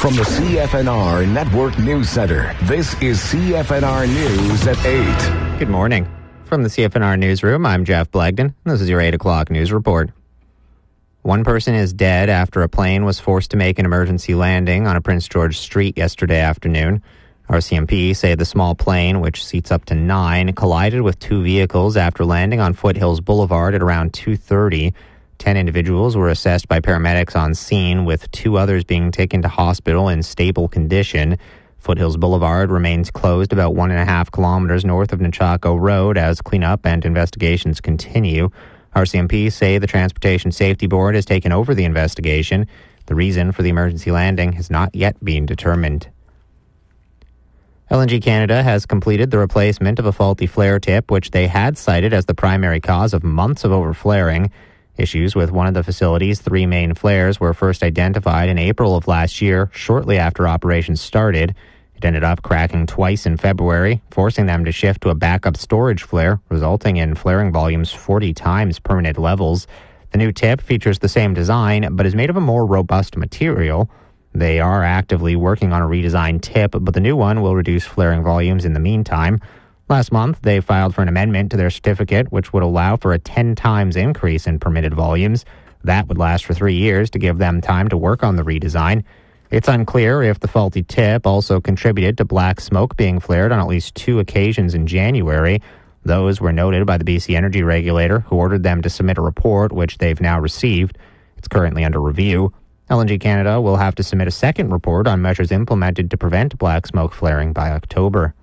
From the CFNR Network News Center, this is CFNR News at 8. Good morning. From the CFNR Newsroom, I'm Jeff Blagden. This is your 8 o'clock news report. One person is dead after a plane was forced to make an emergency landing on a Prince George Street yesterday afternoon. RCMP say the small plane, which seats up to 9, collided with 2 vehicles after landing on Foothills Boulevard at around 2:30. 10 individuals were assessed by paramedics on scene, with 2 others being taken to hospital in stable condition. Foothills Boulevard remains closed about 1.5 kilometers north of Nechako Road as cleanup and investigations continue. RCMP say the Transportation Safety Board has taken over the investigation. The reason for the emergency landing has not yet been determined. LNG Canada has completed the replacement of a faulty flare tip, which they had cited as the primary cause of months of overflaring. Issues with one of the facility's 3 main flares were first identified in April of last year, shortly after operations started. It ended up cracking twice in February, forcing them to shift to a backup storage flare, resulting in flaring volumes 40 times permanent levels. The new tip features the same design, but is made of a more robust material. They are actively working on a redesigned tip, but the new one will reduce flaring volumes in the meantime. Last month, they filed for an amendment to their certificate, which would allow for a 10 times increase in permitted volumes. That would last for 3 years to give them time to work on the redesign. It's unclear if the faulty tip also contributed to black smoke being flared on at least 2 occasions in January. Those were noted by the BC Energy Regulator, who ordered them to submit a report, which they've now received. It's currently under review. LNG Canada will have to submit a second report on measures implemented to prevent black smoke flaring by October.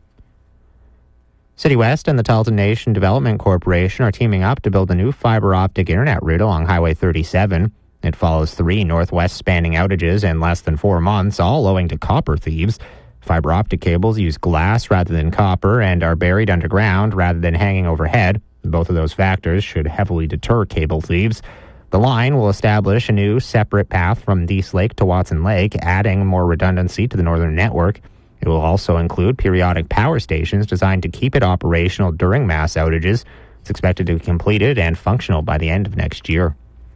City West and the Tarleton Nation Development Corporation are teaming up to build a new fiber optic internet route along Highway 37. It follows 3 northwest spanning outages in less than 4 months, all owing to copper thieves. Fiber optic cables use glass rather than copper and are buried underground rather than hanging overhead. Both of those factors should heavily deter cable thieves. The line will establish a new separate path from Dease Lake to Watson Lake, adding more redundancy to the northern network. It will also include periodic power stations designed to keep it operational during mass outages. It's expected to be completed and functional by the end of next year.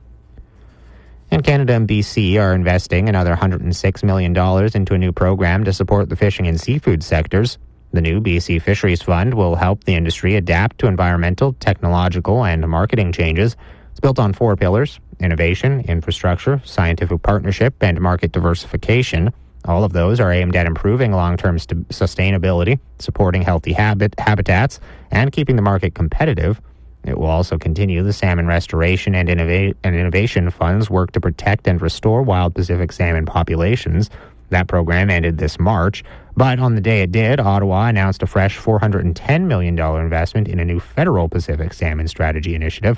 And Canada and BC are investing another $106 million into a new program to support the fishing and seafood sectors. The new BC Fisheries Fund will help the industry adapt to environmental, technological, and marketing changes. It's built on 4 pillars: innovation, infrastructure, scientific partnership, and market diversification. All of those are aimed at improving long-term sustainability, supporting healthy habitats, and keeping the market competitive. It will also continue the Salmon Restoration and Innovation Fund's work to protect and restore wild Pacific salmon populations. That program ended this March, but on the day it did, Ottawa announced a fresh $410 million investment in a new federal Pacific salmon strategy initiative.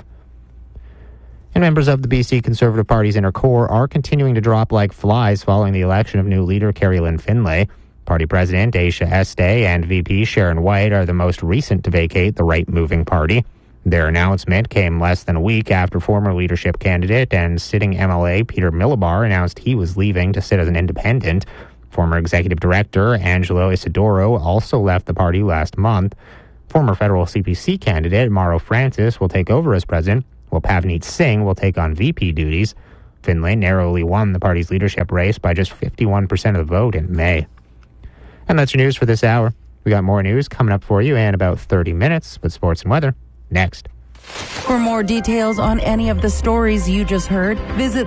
And members of the BC Conservative Party's inner core are continuing to drop like flies following the election of new leader Carrie Lynn Finlay. Party President Aisha Estee and VP Sharon White are the most recent to vacate the right-moving party. Their announcement came less than a week after former leadership candidate and sitting MLA Peter Millibar announced he was leaving to sit as an independent. Former Executive Director Angelo Isidoro also left the party last month. Former federal CPC candidate Mauro Francis will take over as president, while Pavneet Singh will take on VP duties. Finlay narrowly won the party's leadership race by just 51% of the vote in May. And that's your news for this hour. We got more news coming up for you in about 30 minutes, but sports and weather next. For more details on any of the stories you just heard, visit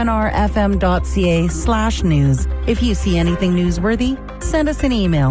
cfnrfm.ca/news. If you see anything newsworthy, send us an email,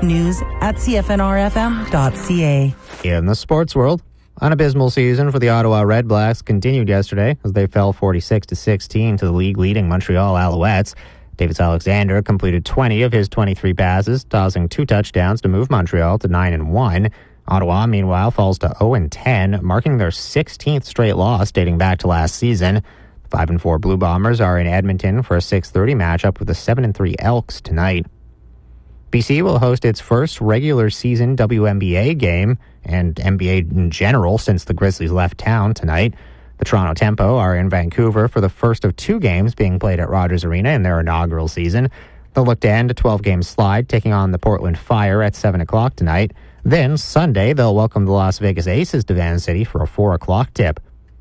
news@cfnrfm.ca. In the sports world, an abysmal season for the Ottawa Red Blacks continued yesterday as they fell 46-16 to the league-leading Montreal Alouettes. Davis Alexander completed 20 of his 23 passes, tossing 2 touchdowns to move Montreal to 9-1. Ottawa, meanwhile, falls to 0-10, marking their 16th straight loss dating back to last season. The 5-4 Blue Bombers are in Edmonton for a 6:30 matchup with the 7-3 Elks tonight. BC will host its first regular season WNBA game and NBA in general since the Grizzlies left town tonight. The Toronto Tempo are in Vancouver for the first of 2 games being played at Rogers Arena in their inaugural season. They'll look to end a 12-game slide, taking on the Portland Fire at 7 o'clock tonight. Then, Sunday, they'll welcome the Las Vegas Aces to Van City for a 4 o'clock tip.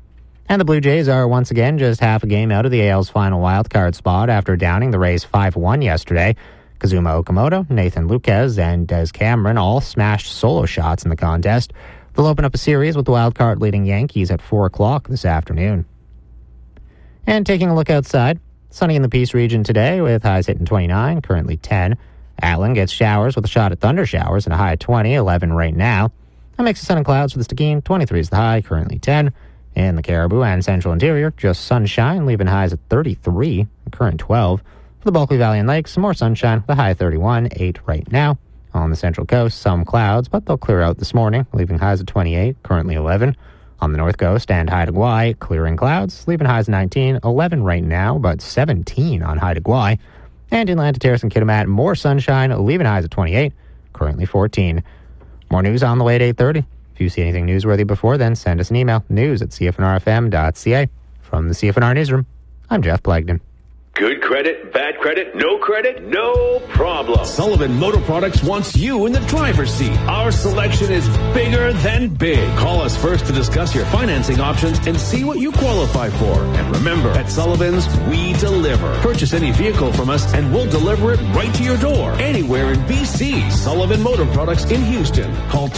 And the Blue Jays are once again just half a game out of the AL's final wildcard spot after downing the Rays 5-1 yesterday. Kazuma Okamoto, Nathan Lukes, and Des Cameron all smashed solo shots in the contest. They'll open up a series with the wildcard leading Yankees at 4 o'clock this afternoon. And taking a look outside, sunny in the Peace region today with highs hitting 29, currently 10. Atlin gets showers with a shot at thunder showers and a high of 20, 11 right now. A mix of sun and clouds for the Stikine, 23 is the high, currently 10. In the Caribou and Central Interior, just sunshine, leaving highs at 33, current 12. For the Bulkley Valley and Lakes, some more sunshine, the high 31, 8 right now. On the Central Coast, some clouds, but they'll clear out this morning, leaving highs at 28, currently 11. On the North Coast and Haida Gwaii, clearing clouds, leaving highs 19, 11 right now, but 17 on Haida Gwaii. And in Atlantic Terrace and Kitimat, more sunshine, leaving highs at 28, currently 14. More news on the way at 8:30. If you see anything newsworthy before then, send us an email, news@cfnrfm.ca. From the CFNR Newsroom, I'm Jeff Blagden. Good credit, bad credit, no problem. Sullivan Motor Products wants you in the driver's seat. Our selection is bigger than big. Call us first to discuss your financing options and see what you qualify for. And remember, at Sullivan's, we deliver. Purchase any vehicle from us and we'll deliver it right to your door. Anywhere in BC. Sullivan Motor Products in Houston. Call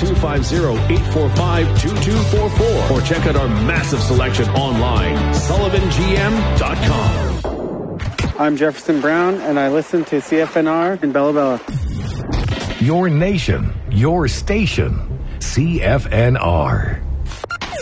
250-845-2244 or check out our massive selection online. SullivanGM.com. I'm Jefferson Brown, and I listen to CFNR in Bella Bella. Your nation, your station, CFNR.